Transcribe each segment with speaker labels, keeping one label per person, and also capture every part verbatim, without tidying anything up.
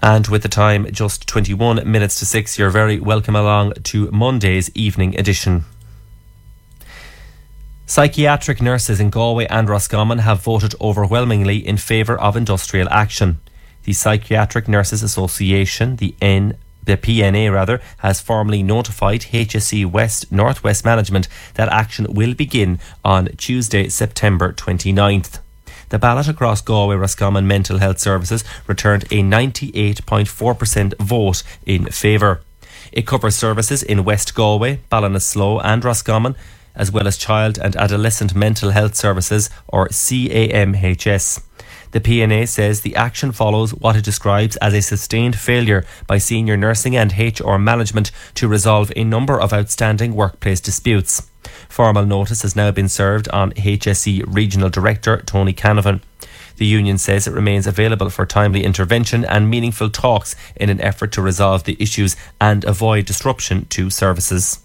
Speaker 1: And with the time just twenty-one minutes to six, you're very welcome along to Monday's evening edition. Psychiatric nurses in Galway and Roscommon have voted overwhelmingly in favour of industrial action. The Psychiatric Nurses Association, the N, the P N A rather, has formally notified H S E West Northwest Management that action will begin on Tuesday, September twenty-ninth. The ballot across Galway Roscommon Mental Health Services returned a ninety-eight point four percent vote in favour. It covers services in West Galway, Ballinasloe and Roscommon, as well as Child and Adolescent Mental Health Services, or C A M H S. The P N A says the action follows what it describes as a sustained failure by senior nursing and H R management to resolve a number of outstanding workplace disputes. Formal notice has now been served on H S E Regional Director Tony Canavan. The union says it remains available for timely intervention and meaningful talks in an effort to resolve the issues and avoid disruption to services.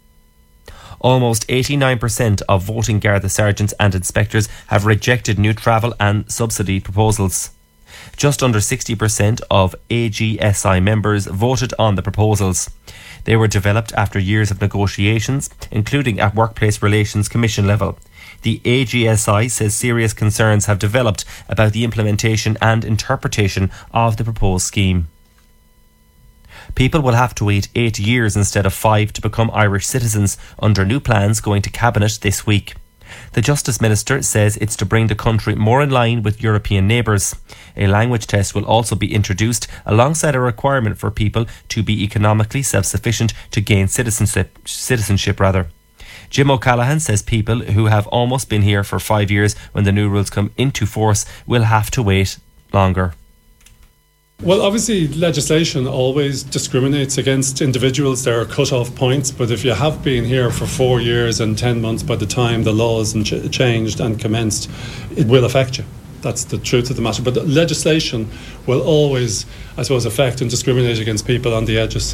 Speaker 1: Almost eighty-nine percent of voting Garda sergeants and inspectors have rejected new travel and subsidy proposals. Just under sixty percent of A G S I members voted on the proposals. They were developed after years of negotiations, including at Workplace Relations Commission level. The A G S I says serious concerns have developed about the implementation and interpretation of the proposed scheme. People will have to wait eight years instead of five to become Irish citizens under new plans going to Cabinet this week. The Justice Minister says it's to bring the country more in line with European neighbours. A language test will also be introduced alongside a requirement for people to be economically self-sufficient to gain citizenship. citizenship rather. Jim O'Callaghan says people who have almost been here for five years when the new rules come into force will have to wait longer.
Speaker 2: Well, obviously, legislation always discriminates against individuals. There are cut-off points, but if you have been here for four years and ten months by the time the laws ch- changed and commenced, it will affect you. That's the truth of the matter. But the legislation will always, I suppose, affect and discriminate against people on the edges.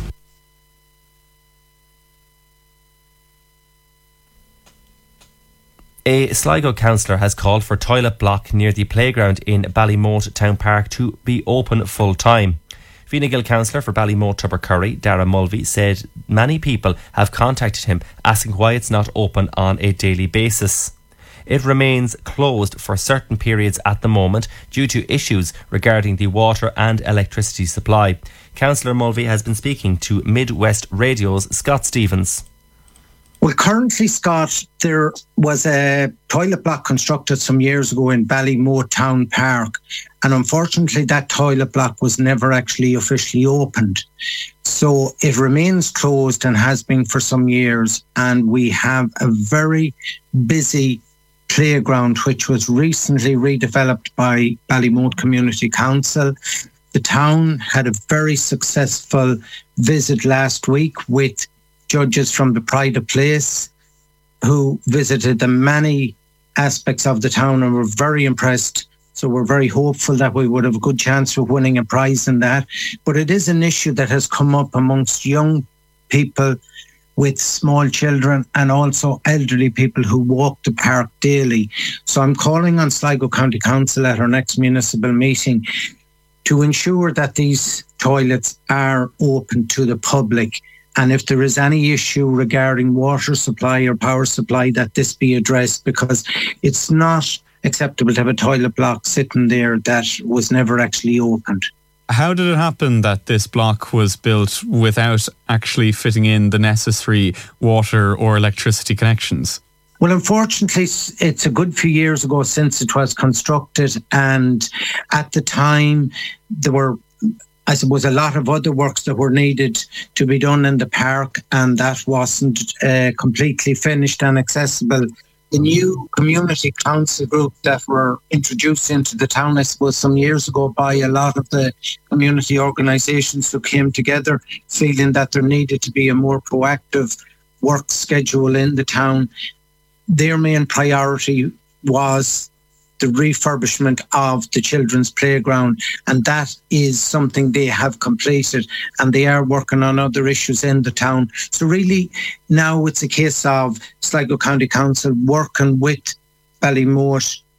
Speaker 1: A Sligo councillor has called for toilet block near the playground in Ballymote Town Park to be open full time. Fine Gael councillor for Ballymote Tubbercurry, Dara Mulvey, said many people have contacted him asking why it's not open on a daily basis. It remains closed for certain periods at the moment due to issues regarding the water and electricity supply. Councillor Mulvey has been speaking to Midwest Radio's Scott Stevens.
Speaker 3: Well, currently, Scott, there was a toilet block constructed some years ago in Ballymote Town Park, and unfortunately that toilet block was never actually officially opened. So it remains closed and has been for some years, and we have a very busy playground which was recently redeveloped by Ballymote Community Council. The town had a very successful visit last week with judges from the Pride of Place who visited the many aspects of the town and were very impressed. So we're very hopeful that we would have a good chance of winning a prize in that. But it is an issue that has come up amongst young people with small children and also elderly people who walk the park daily. So I'm calling on Sligo County Council at our next municipal meeting to ensure that these toilets are open to the public. And if there is any issue regarding water supply or power supply, that this be addressed, because it's not acceptable to have a toilet block sitting there that was never actually opened.
Speaker 4: How did it happen that this block was built without actually fitting in the necessary water or electricity connections?
Speaker 3: Well, unfortunately, it's a good few years ago since it was constructed, and at the time there were, I suppose, a lot of other works that were needed to be done in the park, and that wasn't uh, completely finished and accessible. The new community council group that were introduced into the town, I suppose, some years ago by a lot of the community organisations who came together, feeling that there needed to be a more proactive work schedule in the town. Their main priority was the refurbishment of the children's playground, and that is something they have completed, and they are working on other issues in the town. So really now it's a case of Sligo County Council working with Ballymote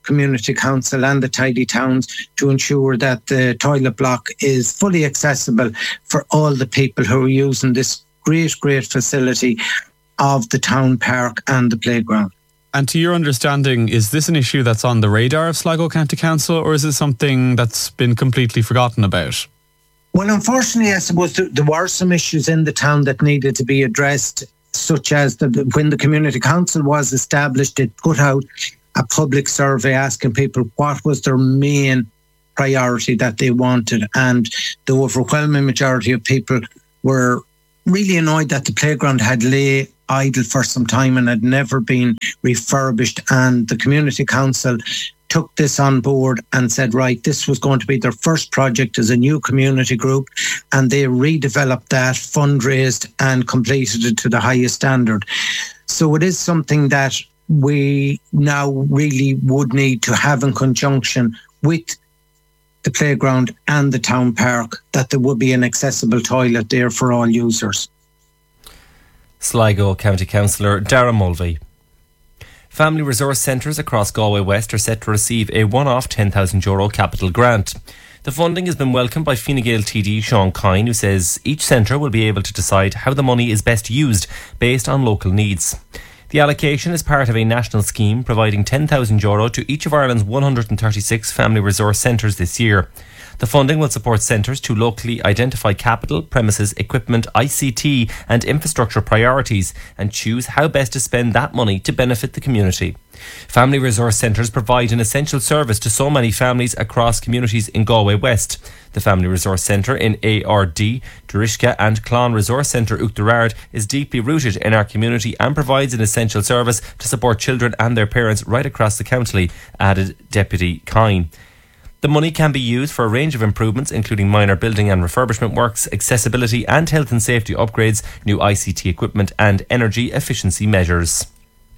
Speaker 3: Community Council and the Tidy Towns to ensure that the toilet block is fully accessible for all the people who are using this great, great facility of the town park and the playground.
Speaker 4: And to your understanding, is this an issue that's on the radar of Sligo County Council, or is it something that's been completely forgotten about?
Speaker 3: Well, unfortunately, I suppose there, there were some issues in the town that needed to be addressed, such as the, when the Community Council was established, it put out a public survey asking people what was their main priority that they wanted. And the overwhelming majority of people were really annoyed that the playground had lay idle for some time and had never been refurbished. And the Community Council took this on board and said, right, this was going to be their first project as a new community group, and they redeveloped that, fundraised and completed it to the highest standard. So it is something that we now really would need to have in conjunction with the playground and the town park, that there would be an accessible toilet there for all users.
Speaker 1: Sligo County Councillor Darragh Mulvey. Family resource centres across Galway West are set to receive a one-off ten thousand euro capital grant. The funding has been welcomed by Fine Gael T D Sean Kine, who says each centre will be able to decide how the money is best used based on local needs. The allocation is part of a national scheme providing ten thousand euro to each of Ireland's one hundred thirty-six family resource centres this year. The funding will support centres to locally identify capital, premises, equipment, I C T and infrastructure priorities and choose how best to spend that money to benefit the community. Family resource centres provide an essential service to so many families across communities in Galway West. The Family Resource Centre in A R D, Durishka and Clon Resource Centre Uachtarard is deeply rooted in our community and provides an essential service to support children and their parents right across the county, added Deputy Kine. The money can be used for a range of improvements, including minor building and refurbishment works, accessibility and health and safety upgrades, new I C T equipment and energy efficiency measures.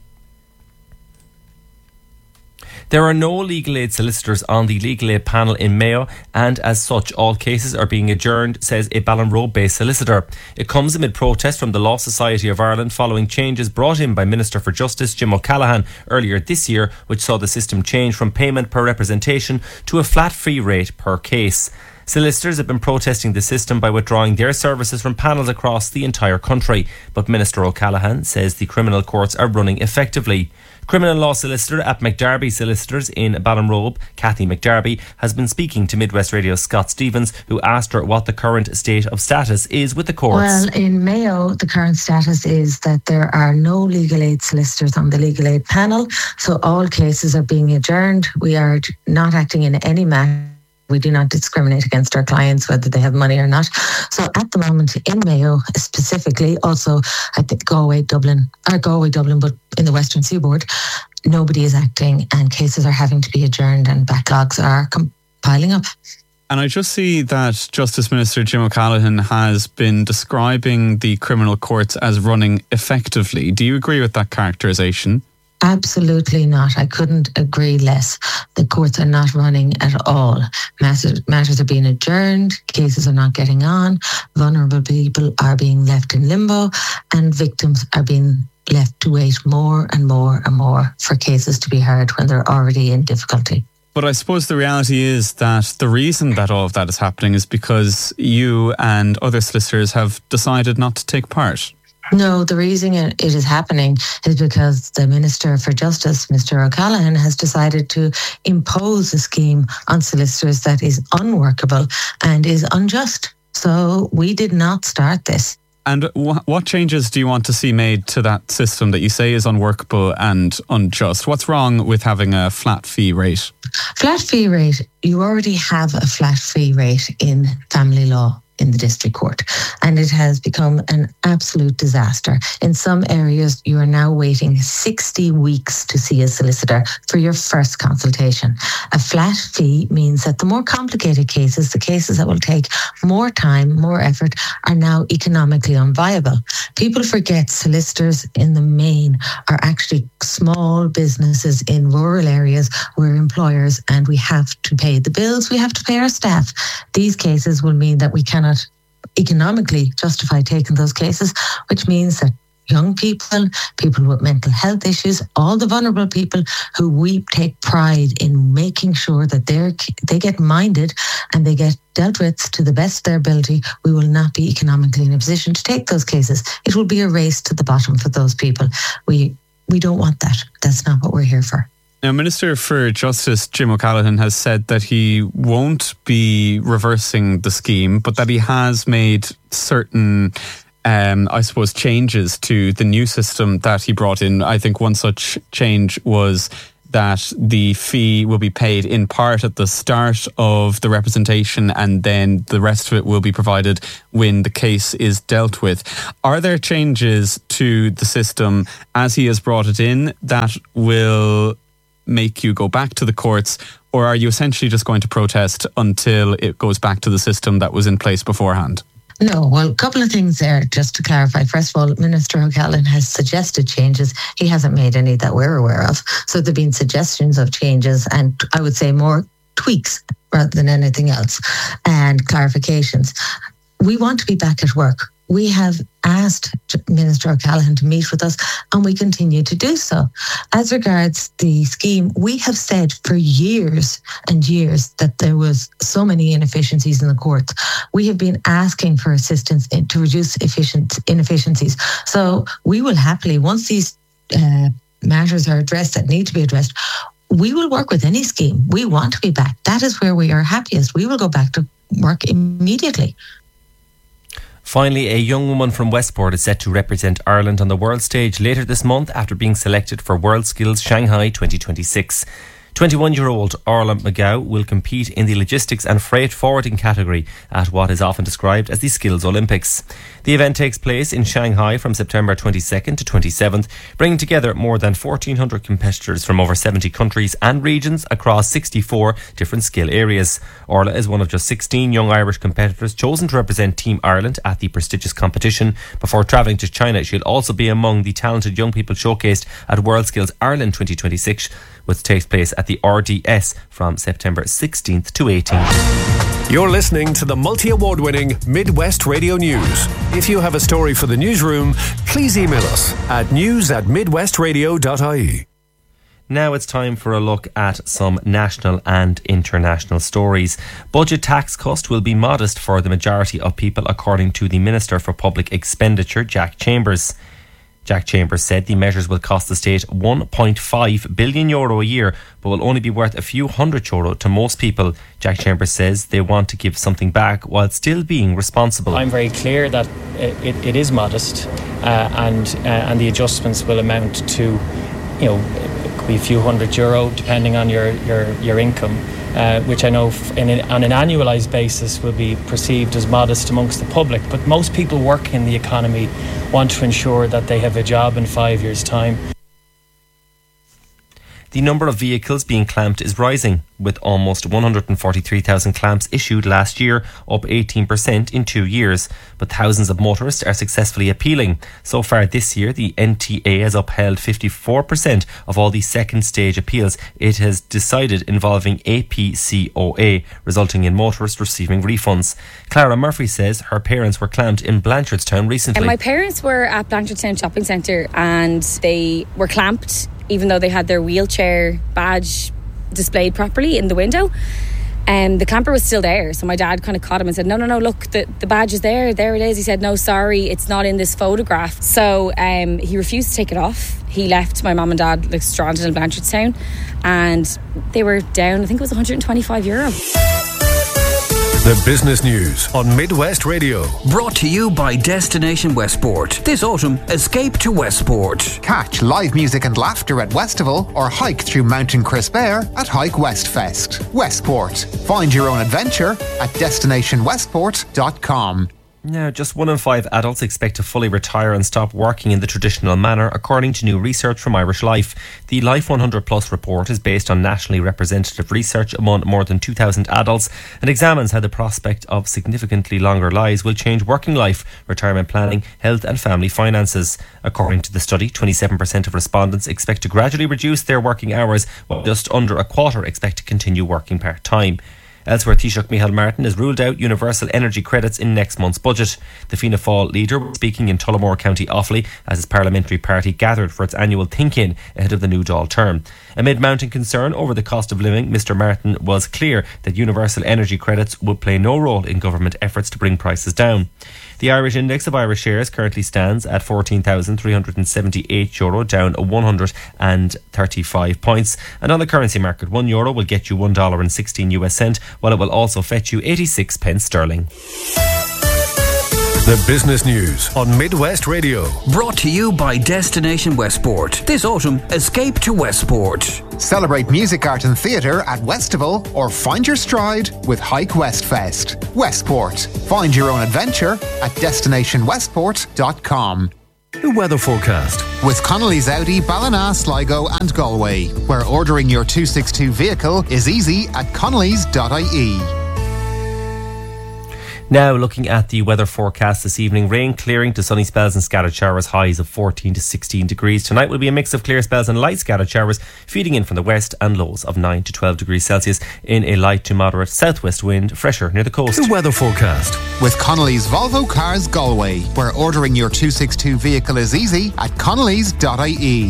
Speaker 1: There are no legal aid solicitors on the legal aid panel in Mayo, and as such all cases are being adjourned, says a Ballinrobe based solicitor. It comes amid protest from the Law Society of Ireland following changes brought in by Minister for Justice Jim O'Callaghan earlier this year, which saw the system change from payment per representation to a flat fee rate per case. Solicitors have been protesting the system by withdrawing their services from panels across the entire country, but Minister O'Callaghan says the criminal courts are running effectively. Criminal law solicitor at McDarby Solicitors in Ballinrobe, Cathy McDarby, has been speaking to Midwest Radio's Scott Stevens, who asked her what the current state of status is with the courts.
Speaker 5: Well, in Mayo, the current status is that there are no legal aid solicitors on the legal aid panel, so all cases are being adjourned. We are not acting in any matter. We do not discriminate against our clients, whether they have money or not. So at the moment in Mayo specifically, also I think Galway, Dublin, or Galway, Dublin, but in the Western Seaboard, nobody is acting and cases are having to be adjourned and backlogs are piling up.
Speaker 4: And I just see that Justice Minister Jim O'Callaghan has been describing the criminal courts as running effectively. Do you agree with that characterisation?
Speaker 5: Absolutely not. I couldn't agree less. The courts are not running at all. Matters, matters are being adjourned, cases are not getting on, vulnerable people are being left in limbo, and victims are being left to wait more and more and more for cases to be heard when they're already in difficulty.
Speaker 4: But I suppose the reality is that the reason that all of that is happening is because you and other solicitors have decided not to take part.
Speaker 5: No, the reason it is happening is because the Minister for Justice, Mister O'Callaghan, has decided to impose a scheme on solicitors that is unworkable and is unjust. So we did not start this.
Speaker 4: And wh- what changes do you want to see made to that system that you say is unworkable and unjust? What's wrong with having a flat fee rate?
Speaker 5: Flat fee rate, you already have a flat fee rate in family law in the district court, and it has become an absolute disaster. In some areas, you are now waiting sixty weeks to see a solicitor for your first consultation. A flat fee means that the more complicated cases, the cases that will take more time, more effort, are now economically unviable. People forget solicitors in the main are actually small businesses in rural areas. We're employers and we have to pay the bills, we have to pay our staff. These cases will mean that we cannot economically justify taking those cases, which means that young people, people with mental health issues, all the vulnerable people who we take pride in making sure that they're, they get minded and they get dealt with to the best of their ability. We will not be economically in a position to take those cases. It will be a race to the bottom for those people. We we don't want that. That's not what we're here for.
Speaker 4: Now, Minister for Justice Jim O'Callaghan has said that he won't be reversing the scheme, but that he has made certain, um, I suppose, changes to the new system that he brought in. I think one such change was that the fee will be paid in part at the start of the representation, and then the rest of it will be provided when the case is dealt with. Are there changes to the system as he has brought it in that will make you go back to the courts, or are you essentially just going to protest until it goes back to the system that was in place beforehand?
Speaker 5: No, well, a couple of things there just to clarify. First of all, Minister O'Callaghan has suggested changes. He hasn't made any that we're aware of. So there have been suggestions of changes, and I would say more tweaks rather than anything else, and clarifications. We want to be back at work. We have asked Minister O'Callaghan to meet with us, and we continue to do so. As regards the scheme, we have said for years and years that there was so many inefficiencies in the courts. We have been asking for assistance in, to reduce efficient inefficiencies. So we will happily, once these uh, matters are addressed that need to be addressed, we will work with any scheme. We want to be back. That is where we are happiest. We will go back to work immediately.
Speaker 1: Finally, a young woman from Westport is set to represent Ireland on the world stage later this month after being selected for WorldSkills Shanghai twenty twenty-six. twenty-one-year-old Orla McGow will compete in the logistics and freight forwarding category at what is often described as the Skills Olympics. The event takes place in Shanghai from September twenty-second to twenty-seventh, bringing together more than fourteen hundred competitors from over seventy countries and regions across sixty-four different skill areas. Orla is one of just sixteen young Irish competitors chosen to represent Team Ireland at the prestigious competition. Before travelling to China, she'll also be among the talented young people showcased at WorldSkills Ireland twenty twenty-six, which takes place at the R D S from September sixteenth to eighteenth.
Speaker 6: You're listening to the multi-award winning Midwest Radio News. If you have a story for the newsroom, please email us at news at midwestradio dot I E.
Speaker 1: Now it's time for a look at some national and international stories. Budget tax cut will be modest for the majority of people, according to the Minister for Public Expenditure, Jack Chambers. Jack Chambers said the measures will cost the state one point five billion euro a year, but will only be worth a few hundred euro to most people. Jack Chambers says they want to give something back while still being responsible.
Speaker 7: I'm very clear that it, it is modest, uh, and uh, and the adjustments will amount to, you know, it could be a few hundred euro depending on your your, your income. Uh, which I know f- in an, on an annualised basis will be perceived as modest amongst the public. But most people working in the economy want to ensure that they have a job in five years' time.
Speaker 1: The number of vehicles being clamped is rising, with almost one hundred forty-three thousand clamps issued last year, up eighteen percent in two years. But thousands of motorists are successfully appealing. So far this year, the N T A has upheld fifty-four percent of all the second stage appeals it has decided involving A P C O A, resulting in motorists receiving refunds. Clara Murphy says her parents were clamped in Blanchardstown recently.
Speaker 8: And my parents were at Blanchardstown Shopping Centre and they were clamped even though they had their wheelchair badge displayed properly in the window. Um, the clamper was still there, so my dad kind of caught him and said, no, no, no, look, the, the badge is there, there it is. He said, no, sorry, it's not in this photograph. So um, he refused to take it off. He left my mum and dad like stranded in Blanchardstown, and they were down, I think it was one hundred twenty-five euro.
Speaker 6: The business news on Midwest Radio.
Speaker 9: Brought to you by Destination Westport. This autumn, escape to Westport.
Speaker 10: Catch live music and laughter at Westival or hike through Mountain Crisp Air at Hike Westfest. Westport. Find your own adventure at destination westport dot com.
Speaker 1: Now, just one in five adults expect to fully retire and stop working in the traditional manner, according to new research from Irish Life. The Life one hundred plus report is based on nationally representative research among more than two thousand adults and examines how the prospect of significantly longer lives will change working life, retirement planning, health and family finances. According to the study, twenty-seven percent of respondents expect to gradually reduce their working hours, while just under a quarter expect to continue working part-time. Elsewhere, Taoiseach Micheál Martin has ruled out universal energy credits in next month's budget. The Fianna Fáil leader was speaking in Tullamore, County Offaly, as his parliamentary party gathered for its annual think-in ahead of the new Dáil term. Amid mounting concern over the cost of living, Mr Martin was clear that universal energy credits would play no role in government efforts to bring prices down. The Irish index of Irish shares currently stands at fourteen thousand three hundred seventy-eight euro, down one hundred thirty-five points. And on the currency market, one euro will get you one dollar and sixteen US cent, while it will also fetch you eighty-six pence sterling.
Speaker 6: The business news on Midwest Radio.
Speaker 9: Brought to you by Destination Westport. This autumn, escape to Westport.
Speaker 10: Celebrate music, art and theatre at Westival or find your stride with Hike West Fest. Westport. Find your own adventure at destination westport dot com.
Speaker 6: The weather forecast.
Speaker 10: With Connolly's Audi, Ballina, Sligo and Galway, where ordering your two sixty-two vehicle is easy at connellys dot I E.
Speaker 1: Now looking at the weather forecast this evening, rain clearing to sunny spells and scattered showers, highs of fourteen to sixteen degrees. Tonight will be a mix of clear spells and light scattered showers feeding in from the west, and lows of nine to twelve degrees Celsius in a light to moderate southwest wind, fresher near the coast.
Speaker 6: The weather forecast.
Speaker 10: With Connolly's Volvo Cars Galway, where ordering your two sixty-two vehicle is easy at connellys dot I E.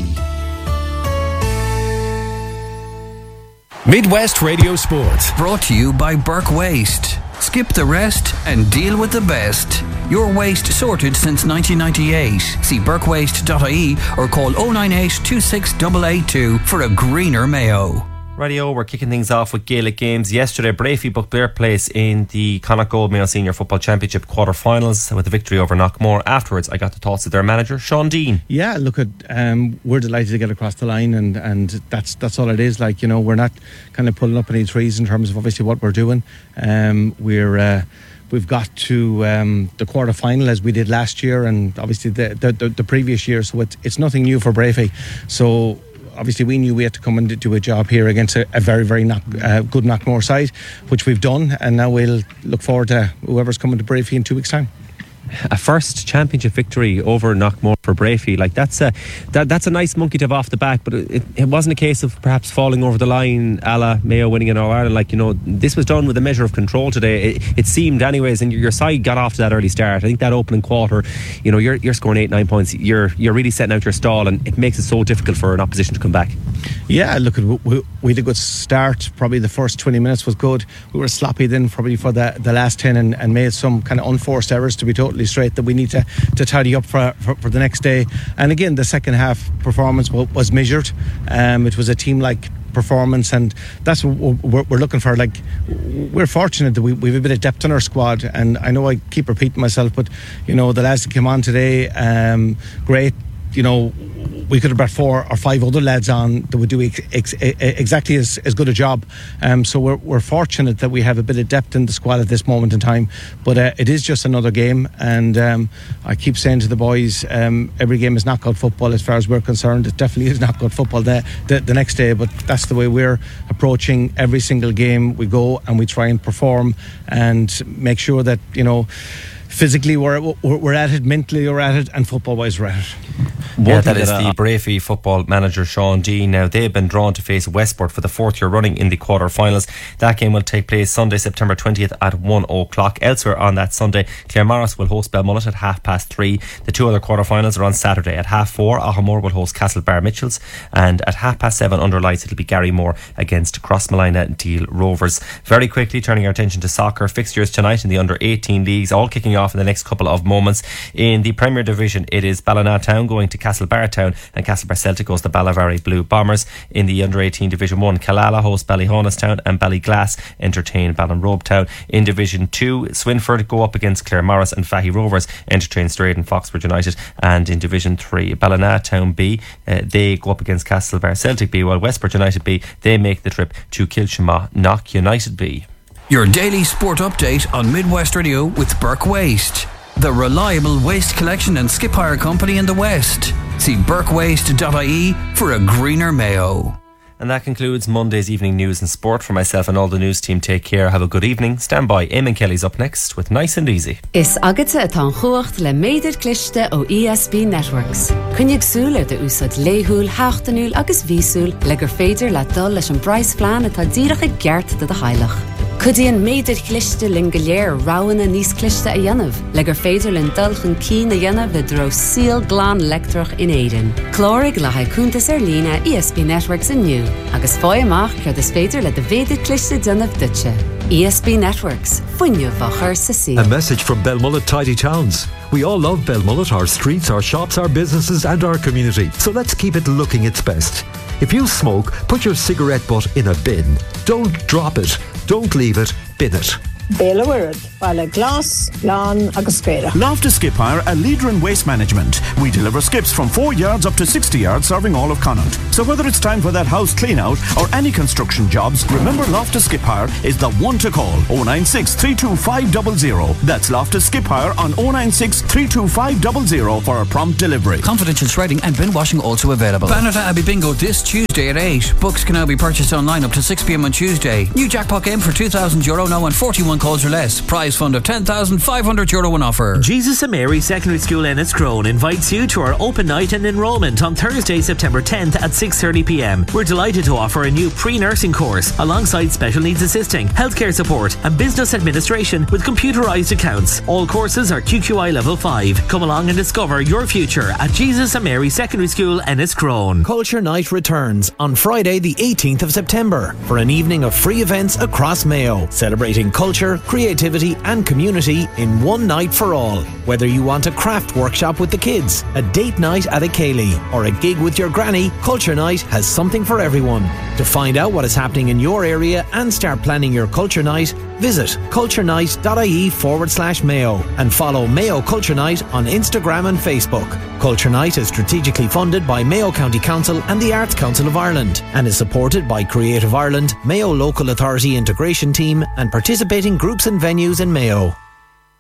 Speaker 6: Midwest Radio Sport.
Speaker 9: Brought to you by Burke Waste. Skip the rest and deal with the best. Your waste sorted since nineteen ninety-eight. See burke waste dot I E or call oh nine eight two six eight eight two for a greener Mayo.
Speaker 1: Radio, we're kicking things off with Gaelic games. Yesterday, Brafey booked their place in the Connacht Gold Mayo Senior Football Championship quarter-finals with a victory over Knockmore. Afterwards, I got the thoughts of their manager, Sean Dean.
Speaker 11: Yeah, look, at um, we're delighted to get across the line, and, and that's that's all it is. Like, you know, we're not kind of pulling up any trees in terms of obviously what we're doing. Um, we're uh, we've got to um, the quarter-final as we did last year, and obviously the the, the, the previous year. So it's it's nothing new for Brafey. So obviously we knew we had to come and do a job here against a, a very, very knock, uh, good Knockmore side, which we've done, and now we'll look forward to whoever's coming to Brafey in two weeks' time.
Speaker 1: A first championship victory over Knockmore for Brafey, like that's a that, that's a nice monkey to have off the back, but it, it wasn't a case of perhaps falling over the line a la Mayo winning in All Ireland. Like, you know, this was done with a measure of control today. It, it seemed anyways, and your, your side got off to that early start. I think that opening quarter, you know, you're you're scoring eight, nine points, you're you're really setting out your stall, and it makes it so difficult for an opposition to come back.
Speaker 11: Yeah, look, we, we had a good start. Probably the first twenty minutes was good. We were sloppy then probably for the, the last ten, and, and made some kind of unforced errors, to be totally straight, that we need to, to tidy up for, for, for the next day. And again, the second half performance was, was measured. Um, it was a team-like performance, and that's what we're, we're looking for. Like, we're fortunate that we, we have a bit of depth in our squad, and I know I keep repeating myself, but you know, the lads that came on today, um, great. You know, we could have brought four or five other lads on that would do ex- ex- exactly as, as good a job. Um, so we're, we're fortunate that we have a bit of depth in the squad at this moment in time. But uh, it is just another game, and um, I keep saying to the boys, um, every game is knockout football as far as we're concerned. It definitely is knockout football the, the, the next day, but that's the way we're approaching every single game. We go and we try and perform and make sure that, you know, physically we're, we're, we're at it, mentally we're at it, and football-wise we're at it.
Speaker 1: Yeah, that is the Brafey football manager, Sean Dean. Now, they've been drawn to face Westport for the fourth year running in the quarter-finals. That game will take place Sunday, September twentieth at one o'clock. Elsewhere on that Sunday, Claremorris will host Belmullet at half past three. The two other quarter-finals are on Saturday. At half four, Ahamore will host Castlebar Mitchells, and at half past seven under lights it'll be Garrymore against Crossmalina and Deal Rovers. Very quickly, turning our attention to soccer, fixtures tonight in the under eighteen leagues, all kicking off in the next couple of moments. In the Premier Division, it is Ballina going to Castlebar Town, and Castlebar Celtic goes to Ballavary Blue Bombers. In the under eighteen Division one, Killala hosts Ballyhaunestown, and Ballyglass entertain Ballinrobe Town. In Division two, Swinford go up against Claremorris, and Fahy Rovers entertain Strayed and Foxford United. And in Division three, Ballinatown B, uh, they go up against Castlebar Celtic B, while Westport United B, they make the trip to Kilshima Knock United B.
Speaker 9: Your daily sport update on Midwest Radio with Burke Waste, the reliable waste collection and skip hire company in the West. See burke waste dot I E for a greener Mayo.
Speaker 1: And that concludes Monday's evening news and sport. For myself and all the news team, take care, have a good evening. Stand by, Eamon Kelly's up next with Nice and Easy.
Speaker 12: Is agate atá chuacht le méidir cliste ó E S B Networks. Cynnig súl ar de úsad léhúl, háchtanúl agus vísúl, legur féidir le dul leis an Bryce plan atá díreach i gceart de de hailach. Chudíon méidir cliste lin go léir rowan a níos cliste a dhéanamh, le gur féidir lin dulchan cín a dhéanamh le dro síl glán lectrach in éidean. Clórig le haicúntas ar lína E S B Networks inniu, agus fáil amach chuir is féidir le de bhéidir cliste déanamh duitse. E S B Networks, fuinneamh a chur sa síl.
Speaker 13: A message from Belmullet Tidy Towns. We all love Belmullet, our streets, our shops, our businesses and our community. So let's keep it looking its best. If you smoke, put your cigarette butt in a bin. Don't drop it. Don't leave it. Bin it.
Speaker 14: Béla Wirad, Bala Glass, Lan agus Spera.
Speaker 15: Loftus Skip Hire, a leader in waste management. We deliver skips from four yards up to sixty yards, serving all of Connaught. So whether it's time for that house clean out or any construction jobs, remember Loftus Skip Hire is the one to call. oh nine six, three two five zero zero. That's Loftus Skip Hire on oh nine six, three two five zero zero for a prompt delivery.
Speaker 9: Confidential shredding and bin washing also available. Bannerta Abbey Bingo this Tuesday at eight. Books can now be purchased online up to six p m on Tuesday. New jackpot game for two thousand euro now on forty-one calls or less. Prize fund of ten thousand five hundred euro on offer.
Speaker 16: Jesus and Mary Secondary School Enniscrone invites you to our open night and enrolment on Thursday, September tenth at six thirty p m. We're delighted to offer a new pre-nursing course alongside special needs assisting, healthcare support and business administration with computerised accounts. All courses are Q Q I level five. Come along and discover your future at Jesus and Mary Secondary School Enniscrone.
Speaker 17: Culture Night returns on Friday the eighteenth of September for an evening of free events across Mayo, celebrating culture, creativity and community in one night for all. Whether you want a craft workshop with the kids, a date night at a Cayley or a gig with your granny, Culture Night has something for everyone. To find out what is happening in your area and start planning your Culture Night, visit culturenight.ie forward slash Mayo and follow Mayo Culture Night on Instagram and Facebook. Culture Night is strategically funded by Mayo County Council and the Arts Council of Ireland and is supported by Creative Ireland, Mayo Local Authority Integration Team and participating groups and venues in Mayo.